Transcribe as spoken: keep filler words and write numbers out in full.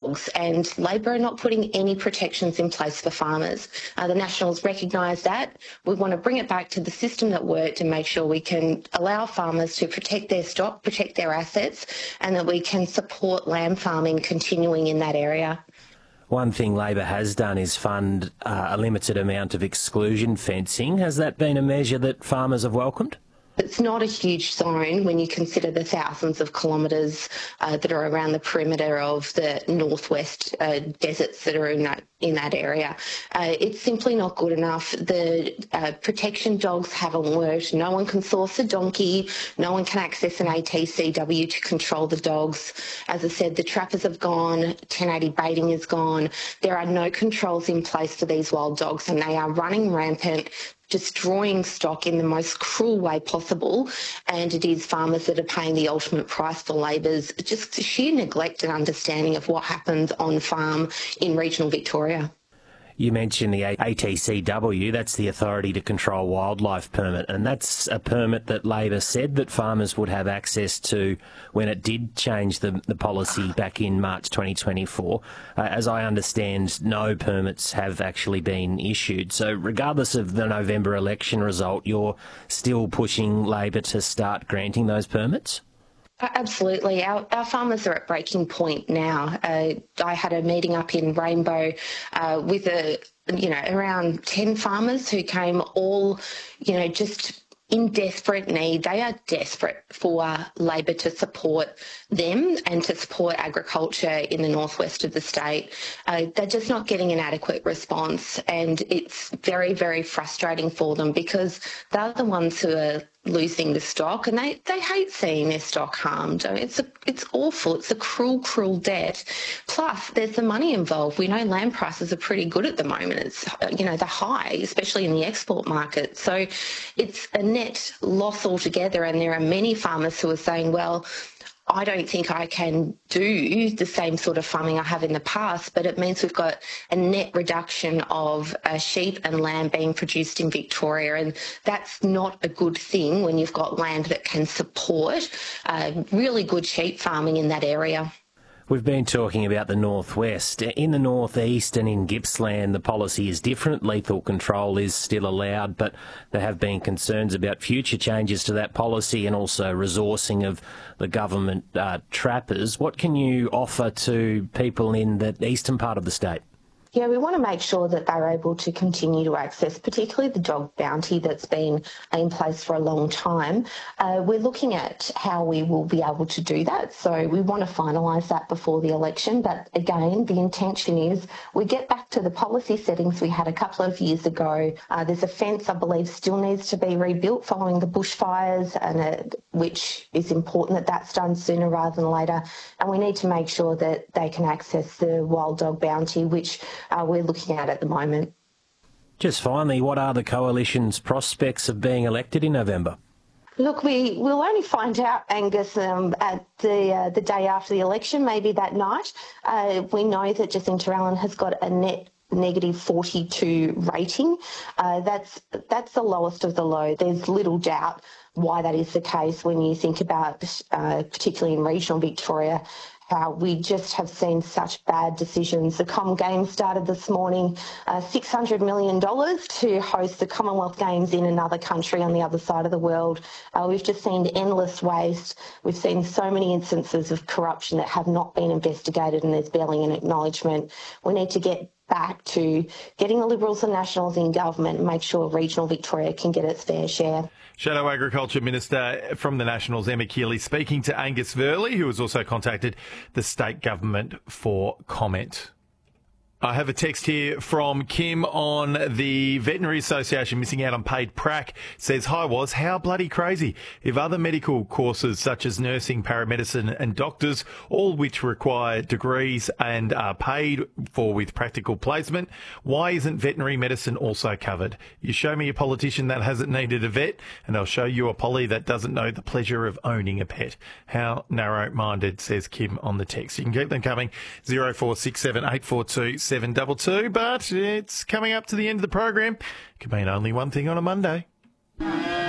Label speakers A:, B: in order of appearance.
A: dogs, and Labor are not putting any protections in place for farmers. Uh, the Nationals recognise that. We want to bring it back to the system that worked and make sure we can allow farmers to protect their stock, protect their assets, and that we can support lamb farming continuing in that area.
B: One thing Labor has done is fund uh, a limited amount of exclusion fencing. Has that been a measure that farmers have welcomed?
A: It's not a huge zone when you consider the thousands of kilometres uh, that are around the perimeter of the northwest uh, deserts that are in that in that area. Uh, it's simply not good enough. The uh, protection dogs haven't worked. No one can source a donkey. No one can access an A T C W to control the dogs. As I said, the trappers have gone. ten eighty baiting is gone. There are no controls in place for these wild dogs, and they are running rampant, destroying stock in the most cruel way possible, and it is farmers that are paying the ultimate price for Labor's just sheer neglect and understanding of what happens on farm in regional Victoria.
B: You mentioned the A T C W, that's the Authority to Control Wildlife permit, and that's a permit that Labor said that farmers would have access to when it did change the, the policy back in March twenty twenty-four. Uh, as I understand, no permits have actually been issued. So regardless of the November election result, you're still pushing Labor to start granting those permits?
A: Absolutely. Our, our farmers are at breaking point now. Uh, I had a meeting up in Rainbow uh, with a, you know, around ten farmers who came all, you know, just in desperate need. They are desperate for Labor to support them and to support agriculture in the northwest of the state. Uh, they're just not getting an adequate response, and it's very, very frustrating for them because they're the ones who are losing the stock, and they, they hate seeing their stock harmed. I mean, it's a, it's awful. It's a cruel, cruel debt. Plus, there's the money involved. We know land prices are pretty good at the moment. It's, you know, they're high, especially in the export market. So it's a net loss altogether, and there are many farmers who are saying, well, I don't think I can do the same sort of farming I have in the past, but it means we've got a net reduction of uh, sheep and lamb being produced in Victoria, and that's not a good thing when you've got land that can support uh, really good sheep farming in that area.
B: We've been talking about the northwest. In the northeast and in Gippsland, the policy is different. Lethal control is still allowed, but there have been concerns about future changes to that policy and also resourcing of the government uh, trappers. What can you offer to people in the eastern part of the state?
A: Yeah, we want to make sure that they're able to continue to access, particularly the dog bounty that's been in place for a long time. Uh, we're looking at how we will be able to do that. So we want to finalise that before the election. But again, the intention is we get back to the policy settings we had a couple of years ago. Uh, there's a fence, I believe, still needs to be rebuilt following the bushfires, and uh, which is important that that's done sooner rather than later. And we need to make sure that they can access the wild dog bounty, which Uh, we're looking at at the moment.
B: Just finally, what are the coalition's prospects of being elected in November?
A: Look, we will only find out, Angus, um, at the uh, the day after the election, maybe that night. Uh, we know that Jacinta Allen has got a net negative forty-two rating. Uh, that's that's the lowest of the low. There's little doubt why that is the case when you think about, uh, particularly in regional Victoria, how we just have seen such bad decisions. The Com Games started this morning, uh, six hundred million dollars to host the Commonwealth Games in another country on the other side of the world. Uh, we've just seen endless waste. We've seen so many instances of corruption that have not been investigated, and there's barely an acknowledgement. We need to get back to getting the Liberals and Nationals in government and make sure regional Victoria can get its fair share.
C: Shadow Agriculture Minister from the Nationals, Emma Keeley, speaking to Angus Verley, who has also contacted the state government for comment. I have a text here from Kim on the Veterinary Association missing out on paid prac. Says, hi, Was, how bloody crazy. If other medical courses such as nursing, paramedicine and doctors, all which require degrees and are paid for with practical placement, why isn't veterinary medicine also covered? You show me a politician that hasn't needed a vet, and I'll show you a Polly that doesn't know the pleasure of owning a pet. How narrow-minded, says Kim on the text. You can keep them coming, zero four six seven eight four two seven two two, but it's coming up to the end of the program. Could mean only one thing on a Monday.